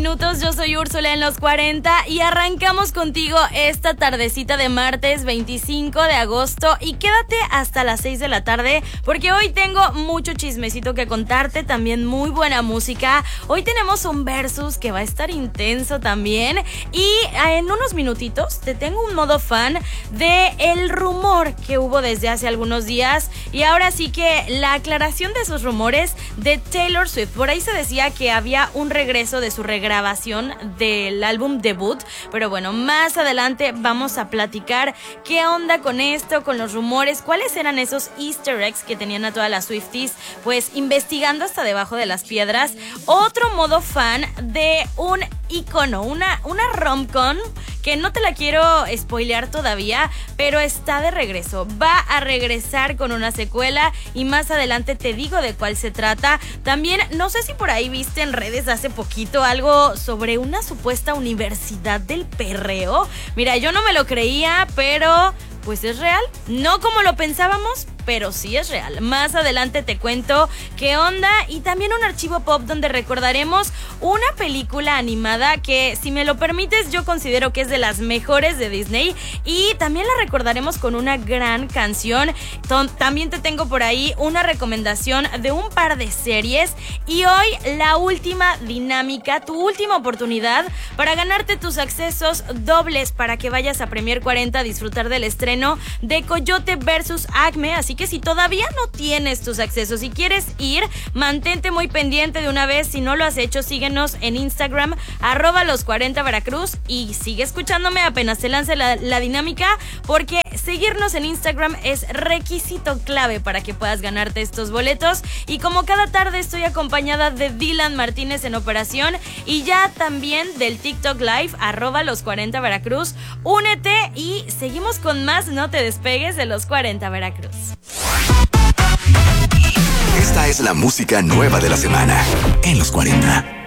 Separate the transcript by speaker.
Speaker 1: minutos. Yo soy Úrsula en los 40 y arrancamos contigo esta tardecita de martes 25 de agosto. Y quédate hasta las 6 de la tarde porque hoy tengo mucho chismecito que contarte, también muy buena música. Hoy tenemos un versus que va a estar intenso también. Y en unos minutitos te tengo un modo fan de el rumor que hubo desde hace algunos días. Y ahora sí que la aclaración de esos rumores de Taylor Swift. Por ahí se decía que había un regreso de su regrabación del álbum debut, pero bueno, más adelante vamos a platicar qué onda con esto, con los rumores, cuáles eran esos easter eggs que tenían a todas las Swifties pues investigando hasta debajo de las piedras. Otro modo fan de un ícono, una rom-com que no te la quiero spoilear todavía, pero está de regreso. Va a regresar con una secuela y más adelante te digo de cuál se trata. También, no sé si por ahí viste en redes hace poquito algo sobre una supuesta universidad del perreo. Mira, yo no me lo creía, pero pues es real. No como lo pensábamos, pero sí es real. Más adelante te cuento qué onda y también un archivo pop donde recordaremos una película animada que, si me lo permites, yo considero que es de las mejores de Disney y también la recordaremos con una gran canción. También te tengo por ahí una recomendación de un par de series y hoy la última dinámica, tu última oportunidad para ganarte tus accesos dobles para que vayas a Premier 40 a disfrutar del estreno de Coyote vs. Acme. Así que si todavía no tienes tus accesos y quieres ir, mantente muy pendiente de una vez. Si no lo has hecho, síguenos en Instagram, @los40 Veracruz, y sigue escuchándome apenas se lance la dinámica, porque seguirnos en Instagram es requisito clave para que puedas ganarte estos boletos. Y como cada tarde estoy acompañada de Dylan Martínez en operación y ya también del TikTok Live, @los40 Veracruz. Únete y seguimos con más. No te despegues de Los 40 Veracruz.
Speaker 2: Esta es la música nueva de la semana en Los 40.